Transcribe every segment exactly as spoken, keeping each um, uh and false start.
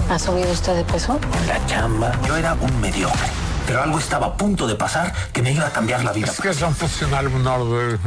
¿Ha subido usted de peso? La chamba. Yo era un mediocre, pero algo estaba a punto de pasar que me iba a cambiar la vida. Se queres um funcionário menor de...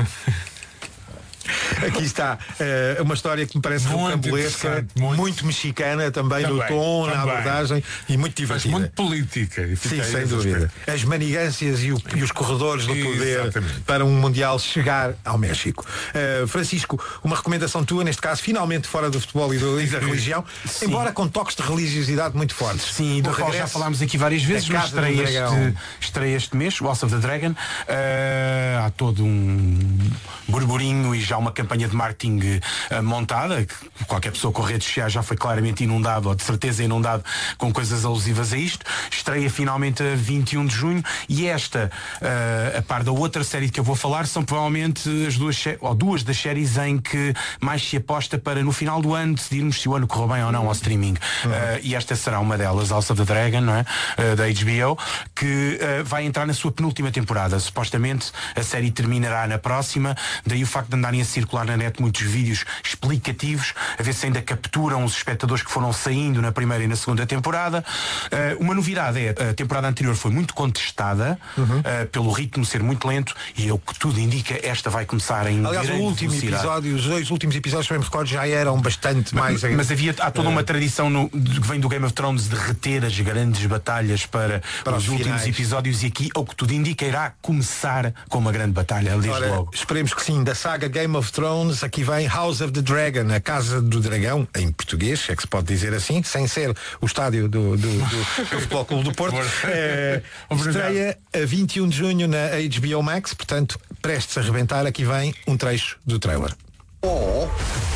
Aqui está uh, uma história que me parece rocambolesca, muito, muito mexicana também, também no tom, também. Na abordagem e muito divertida. Mas muito política. E sim, sem dúvida. As manigâncias e, o, e os corredores do poder. Exatamente. Para um Mundial chegar ao México. Uh, Francisco, uma recomendação tua, neste caso, finalmente fora do futebol e, do, e da religião, sim. Embora com toques de religiosidade muito fortes. Sim, do qual já falámos aqui várias vezes, mas estreia este, estreia este mês, House of the Dragon. Uh, há todo um burburinho e já uma campanha de marketing uh, montada, que qualquer pessoa com redes sociais já foi claramente inundado, ou de certeza inundado, com coisas alusivas a isto. Estreia finalmente a vinte e um de junho e esta, uh, a par da outra série que eu vou falar, são provavelmente as duas, ou duas das séries em que mais se aposta para no final do ano decidirmos se o ano correu bem ou não ao streaming. Uhum. Uh, e esta será uma delas, House of the Dragon, não é? Uh, da H B O, que uh, vai entrar na sua penúltima temporada. Supostamente a série terminará na próxima, daí o facto de andarem a circular na net muitos vídeos explicativos, a ver se ainda capturam os espectadores que foram saindo na primeira e na segunda temporada. Uh, uma novidade é, a temporada anterior foi muito contestada, uhum. uh, pelo ritmo ser muito lento, e o que tudo indica, esta vai começar em aliás, o último velocidade. episódio, os dois últimos episódios, se bem me recordo, já eram bastante mais... Mas, mas havia, há toda uma tradição no, que vem do Game of Thrones de reter as grandes batalhas para, para os, os últimos episódios, e aqui, o que tudo indica, irá começar com uma grande batalha, desde Ora, logo. Esperemos que sim. Da saga Game of Thrones, aqui vem House of the Dragon, a Casa do Dragão, em português, é que se pode dizer assim, sem ser o estádio do, do, do, do Futebol Clube do Porto. É, estreia a vinte e um de junho na H B O Max, portanto, prestes a arrebentar, aqui vem um trecho do trailer. Or,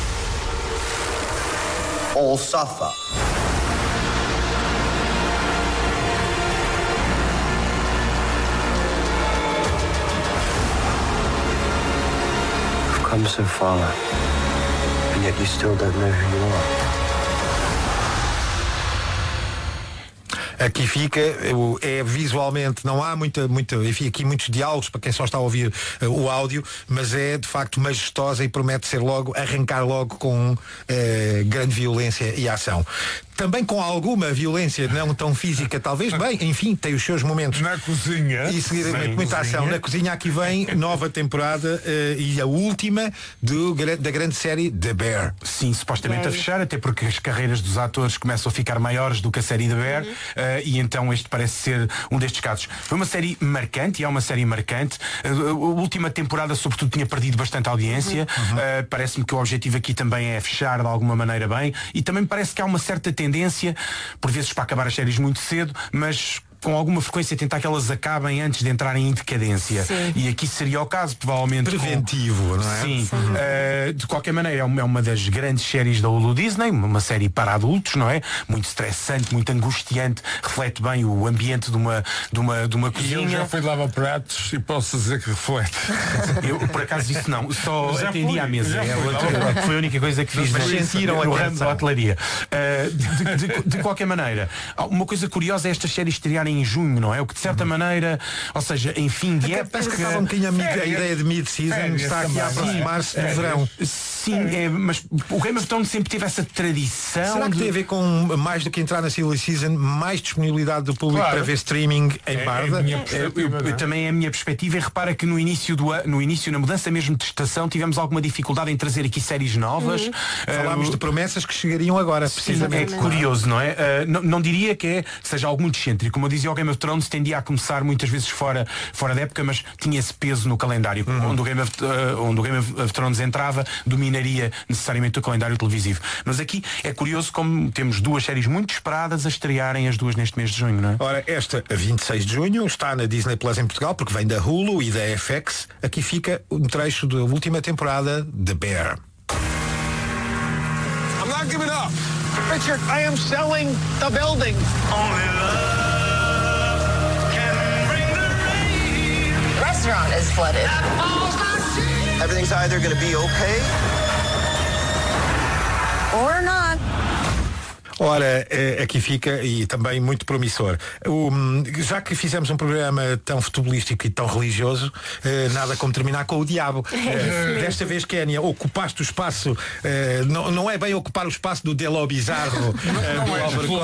or suffer. Come so far, and yet you still don't know who you are. Aqui fica, é visualmente, não há muita, muita, enfim, aqui muitos diálogos para quem só está a ouvir uh, o áudio, mas é de facto majestosa e promete ser logo, arrancar logo com uh, grande violência e ação. Também com alguma violência, não tão física, talvez, bem, enfim, tem os seus momentos. Na cozinha. E seguidamente muita cozinha. ação. Na cozinha aqui vem nova temporada uh, e a última do, da grande série The Bear. Sim, supostamente a fechar, até porque as carreiras dos atores começam a ficar maiores do que a série The Bear, uhum. uh, e então este parece ser um destes casos. Foi uma série marcante, e é uma série marcante. Uh, a última temporada, sobretudo, tinha perdido bastante audiência. Uhum. Uh, parece-me que o objetivo aqui também é fechar de alguma maneira bem, e também parece que há uma certa tendência, por vezes para acabar as séries muito cedo, mas com alguma frequência tentar que elas acabem antes de entrarem em decadência. Sim. E aqui seria o caso, provavelmente. Preventivo, com... não é? Sim. Sim. Uh, de qualquer maneira, é uma, é uma das grandes séries da Hulu Disney, uma série para adultos, não é? Muito estressante, muito angustiante, reflete bem o ambiente de uma, de uma, de uma cozinha. E eu já fui lavar pratos e posso dizer que reflete. Eu, por acaso, isso não. Só já atendi fui, à mesa. É outra, foi a única coisa que fiz. Mas sentiram no ramo da hotelaria. Uh, de, de, de, de qualquer maneira, uma coisa curiosa é estas séries estrearem em junho, não é? O que de certa maneira, ou seja, em fim de época... Parece que estava um bocadinho a, a ideia de mid-season, está aqui a aproximar-se do verão. Sim, é, mas o Game of Thrones sempre teve essa tradição. Será que de... tem a ver com, mais do que entrar na silly season, mais disponibilidade do público claro. Para ver streaming em é, barda? É eu, eu, eu, também é a minha perspectiva, e repara que no início, do, no início, na mudança mesmo de estação, tivemos alguma dificuldade em trazer aqui séries novas. Uhum. Uh, Falámos de promessas que chegariam agora, precisamente. Sim, é curioso, não é? Uh, não, não diria que é, seja algo muito excêntrico. Como eu dizia, o Game of Thrones tendia a começar muitas vezes fora, fora da época, mas tinha esse peso no calendário. Uhum. Onde, o Game of, uh, onde o Game of Thrones entrava, dominaria necessariamente o calendário televisivo. Mas aqui é curioso como temos duas séries muito esperadas a estrearem as duas neste mês de junho, não é? Ora, esta, a vinte e seis de junho, está na Disney Plus em Portugal, porque vem da Hulu e da F X. Aqui fica um trecho da última temporada de Bear. I'm not giving up. Richard, I am selling the building. Only love can bring the rain. The restaurant is flooded. Everything's either going to be okay or not. Ora, aqui fica, e também muito promissor. O, já que fizemos um programa tão futebolístico e tão religioso, nada como terminar com o diabo. É, desta vez, Kénia, ocupaste o espaço, não, não é bem ocupar o espaço do Delo Bizarro, não, não do é Álvaro